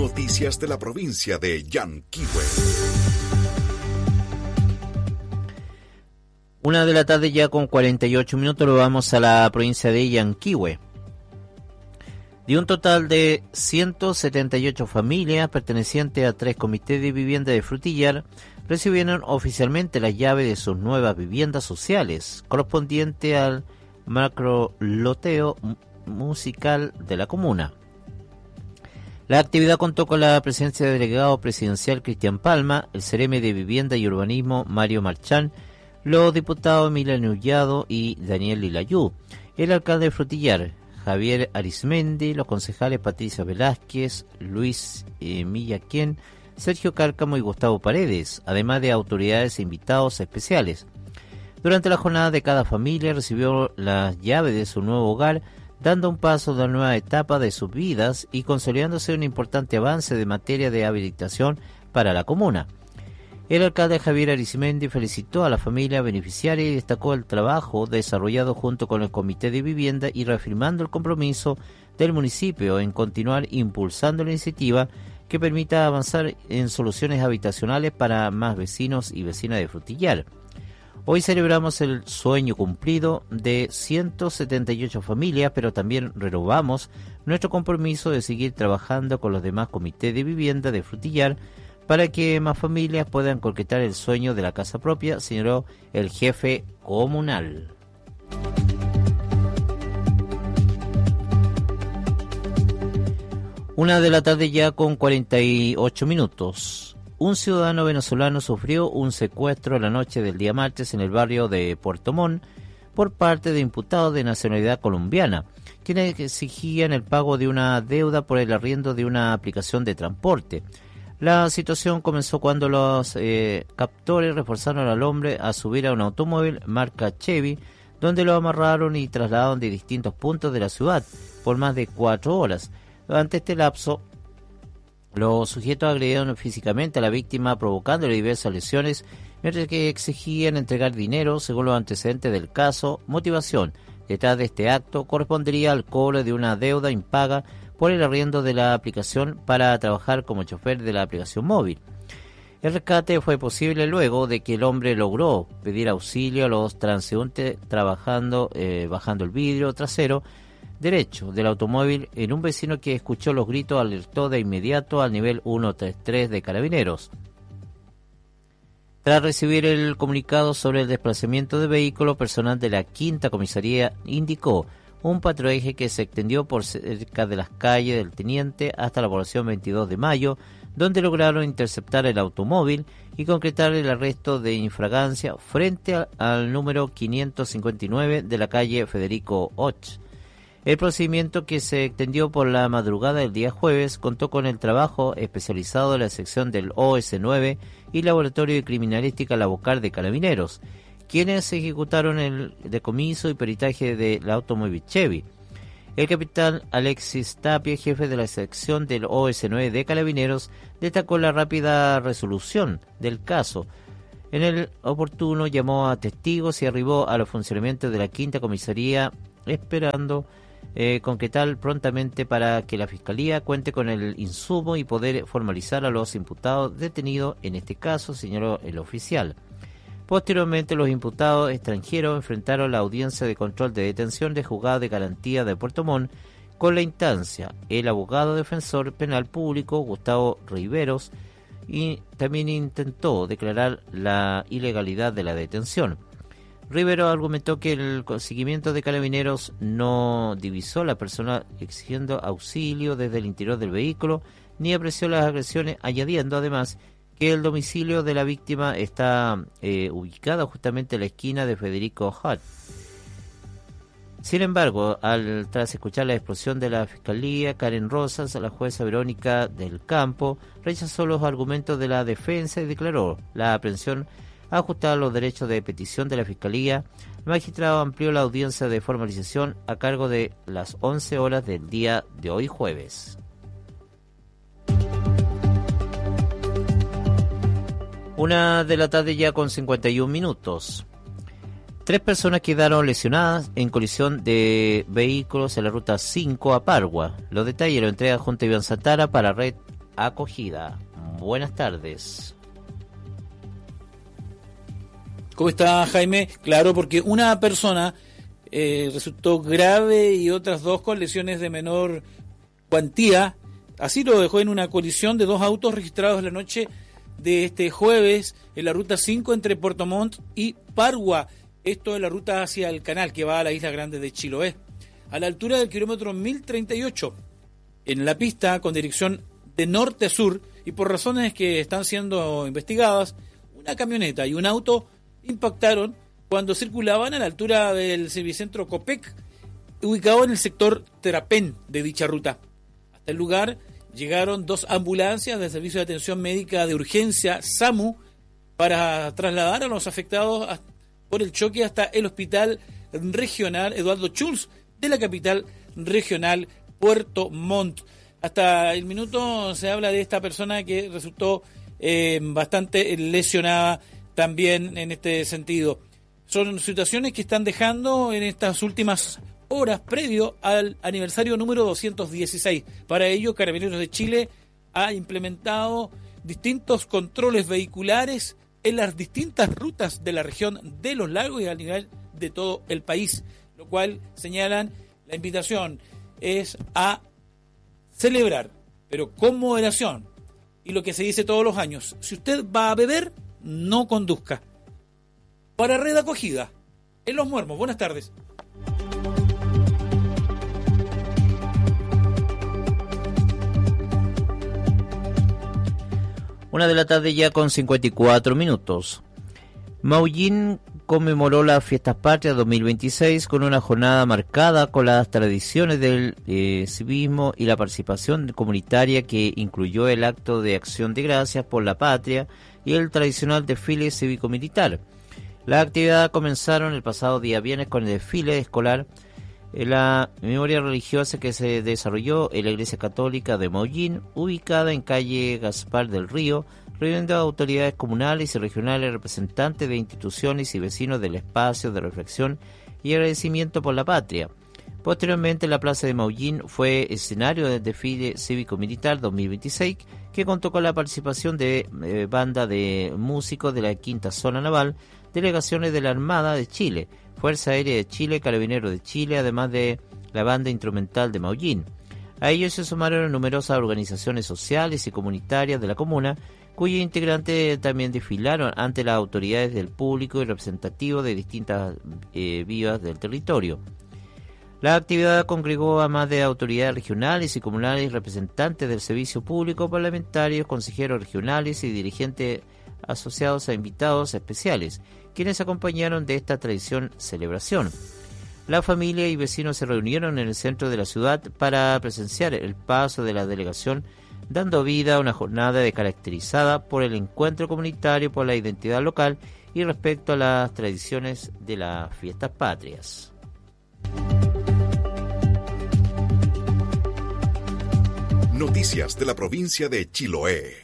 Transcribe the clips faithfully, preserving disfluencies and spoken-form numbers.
Noticias de la provincia de Yanquihue. Una de la tarde ya con cuarenta y ocho minutos, lo vamos a la provincia de Yanquihue. De un total de ciento setenta y ocho familias pertenecientes a tres comités de vivienda de Frutillar, recibieron oficialmente las llaves de sus nuevas viviendas sociales, correspondiente al macroloteo musical de la comuna. La actividad contó con la presencia del delegado presidencial Cristian Palma, el sereme de Vivienda y Urbanismo Mario Marchán, los diputados Emiliano Ullado y Daniel Lilayú, el alcalde de Frutillar, Javier Arismendi, los concejales Patricia Velázquez, Luis eh, Millaquén, Sergio Cárcamo y Gustavo Paredes, además de autoridades e invitados especiales. Durante la jornada de cada familia recibió las llaves de su nuevo hogar, dando un paso de una nueva etapa de sus vidas y consolidándose un importante avance de materia de habilitación para la comuna. El alcalde Javier Arismendi felicitó a la familia beneficiaria y destacó el trabajo desarrollado junto con el Comité de Vivienda y reafirmando el compromiso del municipio en continuar impulsando la iniciativa que permita avanzar en soluciones habitacionales para más vecinos y vecinas de Frutillar. Hoy celebramos el sueño cumplido de ciento setenta y ocho familias, pero también renovamos nuestro compromiso de seguir trabajando con los demás comités de vivienda de Frutillar para que más familias puedan concretar el sueño de la casa propia, señaló el jefe comunal. Una de la tarde ya con cuarenta y ocho minutos. Un ciudadano venezolano sufrió un secuestro la noche del día martes en el barrio de Puerto Montt por parte de imputados de nacionalidad colombiana, quienes exigían el pago de una deuda por el arriendo de una aplicación de transporte. La situación comenzó cuando los eh, captores reforzaron al hombre a subir a un automóvil marca Chevy, donde lo amarraron y trasladaron de distintos puntos de la ciudad por más de cuatro horas. Durante este lapso, los sujetos agredieron físicamente a la víctima, provocándole diversas lesiones, mientras que exigían entregar dinero según los antecedentes del caso. Motivación detrás de este acto correspondería al cobro de una deuda impaga por el arriendo de la aplicación para trabajar como chofer de la aplicación móvil. El rescate fue posible luego de que el hombre logró pedir auxilio a los transeúntes trabajando, eh, bajando el vidrio trasero derecho del automóvil en un vecino que escuchó los gritos alertó de inmediato al nivel ciento treinta y tres de Carabineros. Tras recibir el comunicado sobre el desplazamiento de vehículo, personal de la quinta comisaría indicó un patrullaje que se extendió por cerca de las calles del Teniente hasta la población veintidós de mayo, donde lograron interceptar el automóvil y concretar el arresto de infragancia frente a, al número quinientos cincuenta y nueve de la calle Federico Och. El procedimiento, que se extendió por la madrugada del día jueves, contó con el trabajo especializado de la sección del O S nueve y Laboratorio de Criminalística La Bocar de Carabineros, quienes ejecutaron el decomiso y peritaje del automóvil Chevy. El capitán Alexis Tapia, jefe de la sección del O S nueve de Carabineros, destacó la rápida resolución del caso. En el oportuno llamó a testigos y arribó a los funcionamientos de la quinta comisaría, esperando eh, concretar prontamente para que la Fiscalía cuente con el insumo y poder formalizar a los imputados detenidos en este caso, señaló el oficial. Posteriormente, los imputados extranjeros enfrentaron la audiencia de control de detención de juzgado de garantía de Puerto Montt con la instancia el abogado defensor penal público Gustavo Riveros y también intentó declarar la ilegalidad de la detención. Rivero argumentó que el seguimiento de Carabineros no divisó a la persona exigiendo auxilio desde el interior del vehículo ni apreció las agresiones, añadiendo además que el domicilio de la víctima está eh, ubicado justamente en la esquina de Federico Hart. Sin embargo, al tras escuchar la exposición de la Fiscalía, Karen Rosas, la jueza Verónica del Campo, rechazó los argumentos de la defensa y declaró la aprehensión ajustada a los derechos de petición de la Fiscalía. El magistrado amplió la audiencia de formalización a cargo de las once horas del día de hoy jueves. Una de la tarde ya con cincuenta y un minutos. Tres personas quedaron lesionadas en colisión de vehículos en la ruta cinco a Pargua. Los detalles lo entrega junto a Iván Santana para Red acogida. Buenas tardes. ¿Cómo está, Jaime? Claro, porque una persona eh, resultó grave y otras dos con lesiones de menor cuantía. Así lo dejó en una colisión de dos autos registrados la noche de este jueves en la ruta cinco entre Puerto Montt y Pargua. Esto es la ruta hacia el canal que va a la Isla Grande de Chiloé, a la altura del kilómetro mil treinta y ocho, en la pista con dirección de norte a sur, y por razones que están siendo investigadas, una camioneta y un auto impactaron cuando circulaban a la altura del servicentro Copec, ubicado en el sector Terapén de dicha ruta. Hasta el lugar llegaron dos ambulancias del Servicio de Atención Médica de Urgencia, SAMU, para trasladar a los afectados por el choque hasta el Hospital Regional Eduardo Schultz de la capital regional Puerto Montt. Hasta el minuto se habla de esta persona que resultó eh, bastante lesionada también en este sentido. Son situaciones que están dejando en estas últimas horas previo al aniversario número doscientos dieciséis. Para ello, Carabineros de Chile ha implementado distintos controles vehiculares en las distintas rutas de la región de los lagos y a nivel de todo el país, lo cual señalan, la invitación es a celebrar, pero con moderación. Y lo que se dice todos los años, si usted va a beber, no conduzca. Para Red Acogida, en Los Muermos. Buenas tardes. Una de la tarde ya con cincuenta y cuatro minutos. Maullín conmemoró las Fiestas Patrias dos mil veintiséis con una jornada marcada con las tradiciones del eh, civismo y la participación comunitaria que incluyó el acto de acción de gracias por la patria y el tradicional desfile cívico-militar. Las actividades comenzaron el pasado día viernes con el desfile escolar en la memoria religiosa que se desarrolló en la Iglesia Católica de Maullín, ubicada en calle Gaspar del Río, reuniendo a autoridades comunales y regionales, representantes de instituciones y vecinos del espacio de reflexión y agradecimiento por la patria. Posteriormente, la plaza de Maullín fue escenario del desfile cívico-militar dos mil veintiséis, que contó con la participación de eh, banda de músicos de la Quinta Zona Naval, delegaciones de la Armada de Chile, Fuerza Aérea de Chile, Carabineros de Chile, además de la banda instrumental de Maullín. A ellos se sumaron numerosas organizaciones sociales y comunitarias de la comuna, cuyos integrantes también desfilaron ante las autoridades del público y representativos de distintas eh, vías del territorio. La actividad congregó a más de autoridades regionales y comunales, representantes del servicio público, parlamentarios, consejeros regionales y dirigentes asociados a invitados especiales, quienes acompañaron de esta tradición celebración. La familia y vecinos se reunieron en el centro de la ciudad para presenciar el paso de la delegación, dando vida a una jornada caracterizada por el encuentro comunitario, por la identidad local y respecto a las tradiciones de las fiestas patrias. Noticias de la provincia de Chiloé.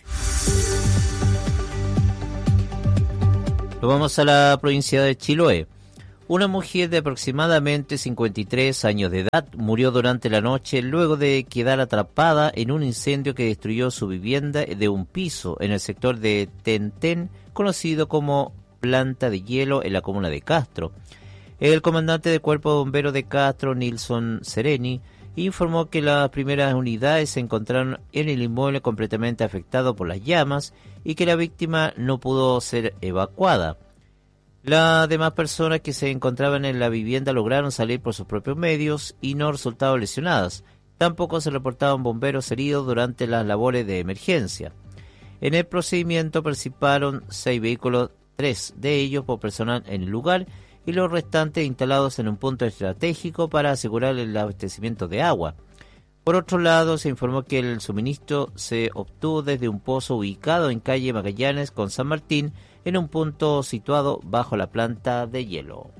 Nos vamos a la provincia de Chiloé. Una mujer de aproximadamente cincuenta y tres años de edad murió durante la noche luego de quedar atrapada en un incendio que destruyó su vivienda de un piso en el sector de Tentén, conocido como Planta de Hielo, en la comuna de Castro. El comandante del Cuerpo de Bomberos de Castro, Nilson Sereni, informó que las primeras unidades se encontraron en el inmueble completamente afectado por las llamas y que la víctima no pudo ser evacuada. Las demás personas que se encontraban en la vivienda lograron salir por sus propios medios y no resultaron lesionadas. Tampoco se reportaron bomberos heridos durante las labores de emergencia. En el procedimiento participaron seis vehículos, tres de ellos por personal en el lugar y los restantes instalados en un punto estratégico para asegurar el abastecimiento de agua. Por otro lado, se informó que el suministro se obtuvo desde un pozo ubicado en calle Magallanes con San Martín, en un punto situado bajo la planta de hielo.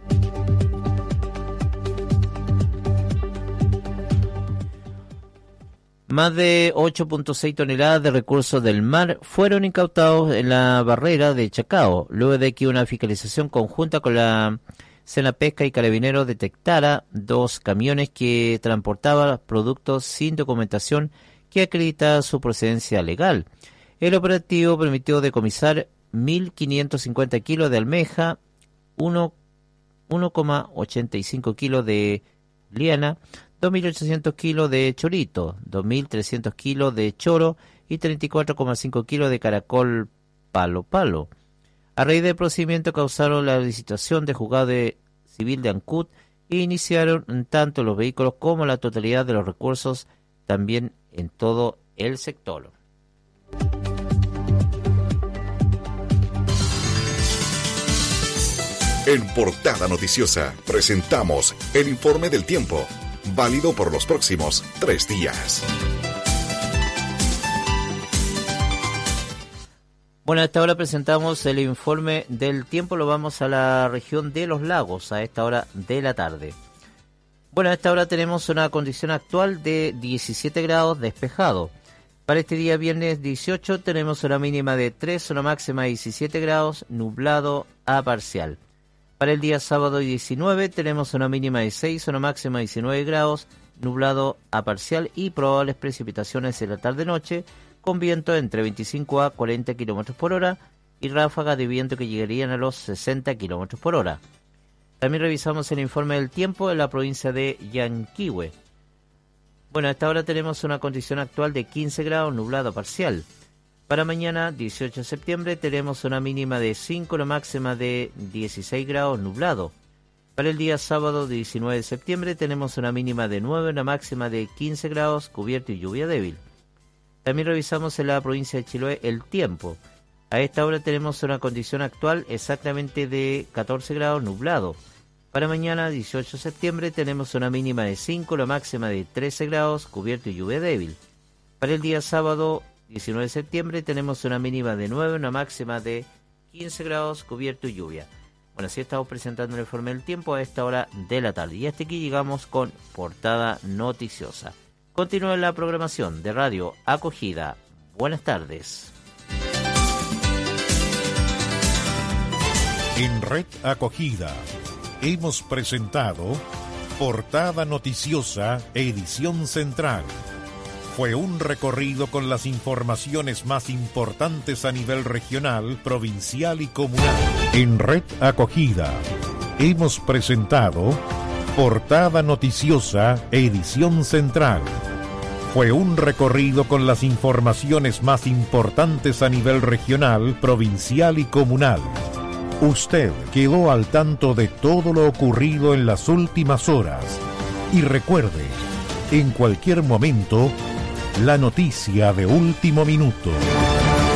Más de ocho punto seis toneladas de recursos del mar fueron incautados en la barrera de Chacao, luego de que una fiscalización conjunta con la Senapesca y Carabineros detectara dos camiones que transportaban productos sin documentación que acredita su procedencia legal. El operativo permitió decomisar mil quinientos cincuenta kilos de almeja, uno coma ochenta y cinco kilos de liana, dos mil ochocientos kilos de chorito, dos mil trescientos kilos de choro y treinta y cuatro coma cinco kilos de caracol palo palo. A raíz del procedimiento causaron la licitación de juzgado de civil de Ancud e iniciaron tanto los vehículos como la totalidad de los recursos también en todo el sector. En Portada Noticiosa presentamos el informe del tiempo, válido por los próximos tres días. Bueno, a esta hora presentamos el informe del tiempo, lo vamos a la región de Los Lagos a esta hora de la tarde. Bueno, a esta hora tenemos una condición actual de diecisiete grados despejado. Para este día viernes dieciocho tenemos una mínima de tres, una máxima de diecisiete grados, nublado a parcial. Para el día sábado diecinueve tenemos una mínima de seis, una máxima de diecinueve grados, nublado a parcial y probables precipitaciones en la tarde-noche, con viento entre veinticinco a cuarenta kilómetros por hora y ráfagas de viento que llegarían a los sesenta kilómetros por hora. También revisamos el informe del tiempo en la provincia de Yanquihue. Bueno, a esta hora tenemos una condición actual de quince grados, nublado parcial. Para mañana, dieciocho de septiembre, tenemos una mínima de cinco, una máxima de dieciséis grados, nublado. Para el día sábado, diecinueve de septiembre, tenemos una mínima de nueve, una máxima de quince grados, cubierto y lluvia débil. También revisamos en la provincia de Chiloé el tiempo. A esta hora tenemos una condición actual exactamente de catorce grados, nublado. Para mañana, dieciocho de septiembre, tenemos una mínima de cinco, la máxima de trece grados, cubierto y lluvia débil. Para el día sábado, diecinueve de septiembre, tenemos una mínima de nueve, una máxima de quince grados, cubierto y lluvia. Bueno, así estamos presentando el informe del tiempo a esta hora de la tarde. Y hasta aquí llegamos con Portada Noticiosa. Continúa la programación de Radio Acogida. Buenas tardes. En Red Acogida hemos presentado Portada Noticiosa, edición central. Fue un recorrido con las informaciones más importantes a nivel regional, provincial y comunal. En Red Acogida hemos presentado Portada Noticiosa, edición central. Fue un recorrido con las informaciones más importantes a nivel regional, provincial y comunal. Usted quedó al tanto de todo lo ocurrido en las últimas horas. Y recuerde, en cualquier momento, la noticia de último minuto.